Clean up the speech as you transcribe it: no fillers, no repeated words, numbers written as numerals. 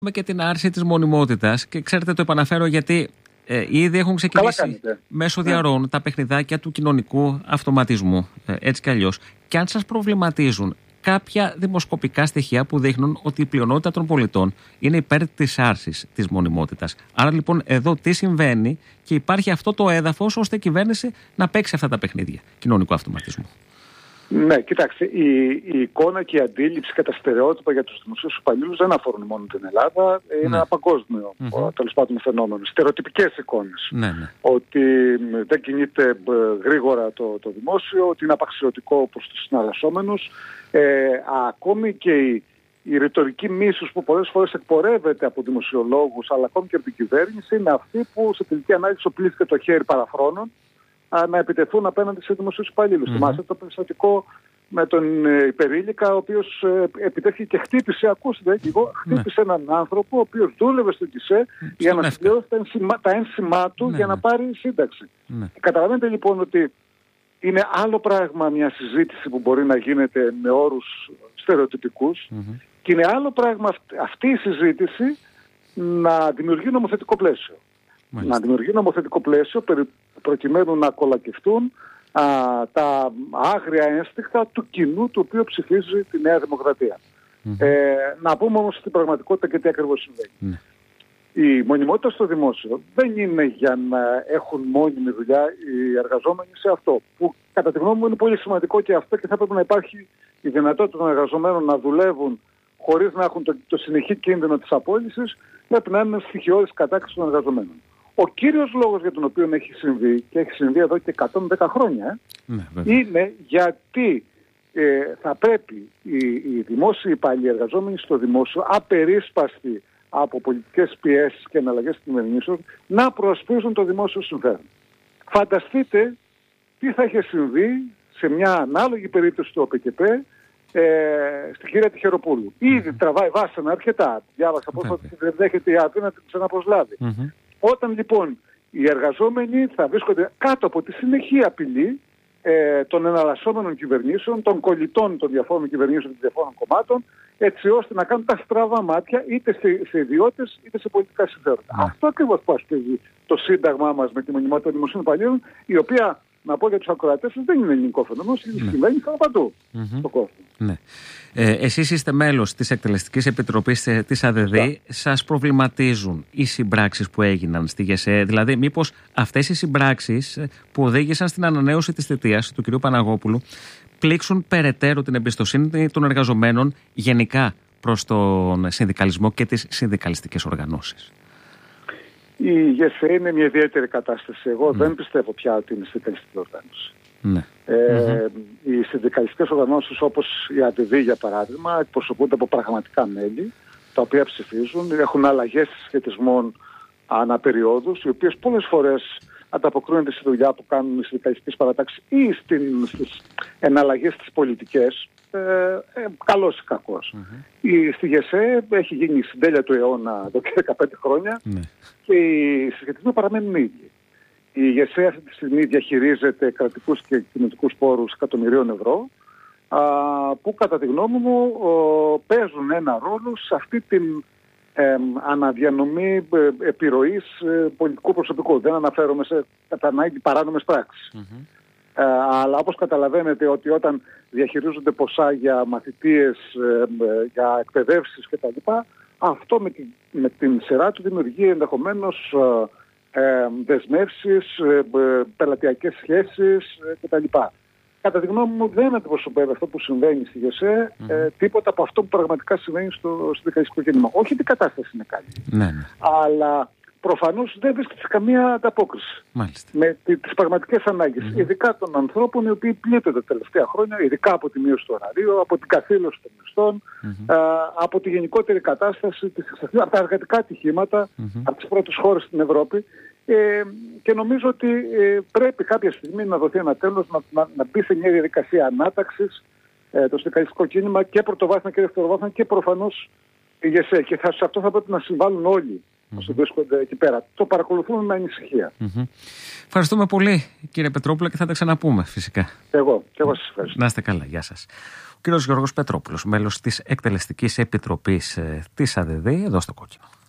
Και την άρση της μονιμότητας, και ξέρετε, το επαναφέρω γιατί ήδη έχουν ξεκινήσει μέσω διαρροών τα παιχνιδάκια του κοινωνικού αυτοματισμού, έτσι κι αλλιώς. Και αν σας προβληματίζουν κάποια δημοσκοπικά στοιχεία που δείχνουν ότι η πλειονότητα των πολιτών είναι υπέρ της άρσης της μονιμότητας. Άρα λοιπόν εδώ τι συμβαίνει, και υπάρχει αυτό το έδαφος ώστε η κυβέρνηση να παίξει αυτά τα παιχνίδια κοινωνικού αυτοματισμού. Ναι, κοιτάξτε, η εικόνα και η αντίληψη και τα στερεότυπα για τους δημοσίους υπαλλήλους δεν αφορούν μόνο την Ελλάδα, είναι ένα παγκόσμιο τέλος πάντων φαινόμενο. Στερεοτυπικές εικόνες. Ότι δεν κινείται γρήγορα το δημόσιο, ότι είναι απαξιωτικό προς τους συναλλασσόμενους. Ακόμη και η ρητορική μίσους που πολλές φορές εκπορεύεται από δημοσιολόγους, αλλά ακόμη και από την κυβέρνηση, είναι αυτή που σε τελική ανάλυση οπλίστηκε το χέρι παραφρόνων να επιτεθούν απέναντι σε δημοσίους υπαλλήλους. Θυμάστε το περιστατικό με τον υπερήλικα, ο οποίος επιτέθηκε και χτύπησε, ακούστε, χτύπησε έναν άνθρωπο ο οποίος δούλευε στο ΚΙΣΕ για να συμπληρώσει τα ένσημά του για να πάρει σύνταξη. Καταλαβαίνετε λοιπόν ότι είναι άλλο πράγμα μια συζήτηση που μπορεί να γίνεται με όρους στερεοτυπικούς και είναι άλλο πράγμα αυτή η συζήτηση να δημιουργεί νομοθετικό πλαίσιο. Να δημιουργεί νομοθετικό πλαίσιο προκειμένου να κολακευτούν τα άγρια ένστικτα του κοινού το οποίο ψηφίζει τη Νέα Δημοκρατία. Να πούμε όμως στην πραγματικότητα και τι ακριβώς συμβαίνει. Η μονιμότητα στο δημόσιο δεν είναι για να έχουν μόνιμη δουλειά οι εργαζόμενοι σε αυτό, που κατά τη γνώμη μου είναι πολύ σημαντικό και αυτό, και θα πρέπει να υπάρχει η δυνατότητα των εργαζομένων να δουλεύουν χωρίς να έχουν το συνεχή κίνδυνο της απόλυσης. Πρέπει να είναι στοιχειώδης κατάκτηση των εργαζομένων. Ο κύριος λόγος για τον οποίο έχει συμβεί, και έχει συμβεί εδώ και 110 χρόνια, είναι γιατί θα πρέπει οι δημόσιοι υπάλληλοι εργαζόμενοι στο δημόσιο, απερίσπαστοι από πολιτικές πιέσεις και εναλλαγές κυβερνήσεων, να προασπίζουν το δημόσιο συμφέρον. Φανταστείτε τι θα είχε συμβεί σε μια ανάλογη περίπτωση του ΟΠΚΠ στη κυρία Τυχεροπούλου. Ήδη τραβάει βάσανα αρκετά. Διάβασα πώς ότι δεν δέχεται η Αθήνα να την ξαναπροσλάβει. Όταν λοιπόν οι εργαζόμενοι θα βρίσκονται κάτω από τη συνεχή απειλή των εναλλασσόμενων κυβερνήσεων, των κολλητών των διαφόρων κυβερνήσεων και των διαφόρων κομμάτων, έτσι ώστε να κάνουν τα στραβά μάτια είτε σε ιδιώτες είτε σε πολιτικά συμφέροντα. Αυτό ακριβώς που ασπίζει το Σύνταγμά μας με τη μονιμότητα των δημοσίων υπαλλήλων, η οποία, να πω για τους ακροατές, δεν είναι ελληνικό φαινόμενο, συμβαίνει παντού στο κόσμο. Εσείς είστε μέλος της Εκτελεστικής Επιτροπής της ΑΔΔ. Σας προβληματίζουν οι συμπράξεις που έγιναν στη ΓΕΣΕ? Δηλαδή, μήπως αυτές οι συμπράξεις που οδήγησαν στην ανανέωση της θητείας του κ. Παναγόπουλου πλήξουν περαιτέρω την εμπιστοσύνη των εργαζομένων γενικά προς τον συνδικαλισμό και τις συνδικαλιστικές οργανώσεις? Η ΓΕΣΕ είναι μια ιδιαίτερη κατάσταση. Εγώ δεν πιστεύω πια ότι είναι συνδικαλιστική οργάνωση. Οι συνδικαλιστικές οργανώσεις όπως η ΑΔΔ, για παράδειγμα, εκπροσωπούνται από πραγματικά μέλη, τα οποία ψηφίζουν, έχουν αλλαγές συσχετισμών αναπεριόδους, οι οποίες πολλές φορές ανταποκρίνονται στη δουλειά που κάνουν οι συνδικαλιστικές παρατάξεις ή στις εναλλαγές τις πολιτικές, καλός ή κακός. Στη ΓΕΣΕ έχει γίνει η συντέλεια του αιώνα εδώ και 15 χρόνια και οι συσχετισμοί παραμένουν ίδιοι. Η ΓΕΣΕ αυτή τη στιγμή διαχειρίζεται κρατικούς και κοινωτικούς πόρους εκατομμυρίων ευρώ, που κατά τη γνώμη μου παίζουν ένα ρόλο σε αυτή την αναδιανομή επιρροής πολιτικού προσωπικού. Δεν αναφέρομαι σε κατά ανάγκη παράνομες πράξεις. Αλλά όπως καταλαβαίνετε ότι όταν διαχειρίζονται ποσά για μαθητείες, για εκπαιδεύσεις κτλ., αυτό με την σειρά του δημιουργεί ενδεχομένως δεσμεύσεις, πελατειακές σχέσεις κτλ. Κατά τη γνώμη μου δεν αντιπροσωπεύει αυτό που συμβαίνει στη ΓΕΣΕ τίποτα από αυτό που πραγματικά συμβαίνει στο συνδικαλιστικό κίνημα. Όχι ότι η κατάσταση είναι καλή, αλλά προφανώς δεν βρίσκεται σε καμία ανταπόκριση με τις πραγματικές ανάγκες, ειδικά των ανθρώπων οι οποίοι πλήττονται τα τελευταία χρόνια, ειδικά από τη μείωση του ωραρίου, από την καθήλωση των μισθών, από τη γενικότερη κατάσταση της εξαρτήσεως, από τα εργατικά ατυχήματα, από τις πρώτες χώρες στην Ευρώπη. Και νομίζω ότι πρέπει κάποια στιγμή να δοθεί ένα τέλος, να μπει σε μια διαδικασία ανάταξης το συνδικαλιστικό κίνημα, και πρωτοβάθμια και δευτεροβάθμια, και προφανώς η ΓΕΣΕ. Και σε αυτό θα πρέπει να συμβάλλουν όλοι όσοι βρίσκονται εκεί πέρα. Το παρακολουθούμε με ανησυχία. Ευχαριστούμε πολύ, κύριε Πετρόπουλο, και θα τα ξαναπούμε φυσικά. Εγώ σας ευχαριστώ. Να είστε καλά. Γεια σας. Κύριος Γιώργος Πετρόπουλος, μέλος της Εκτελεστικής Επιτροπής της ΑΔΔ, εδώ στο Κόκκινο.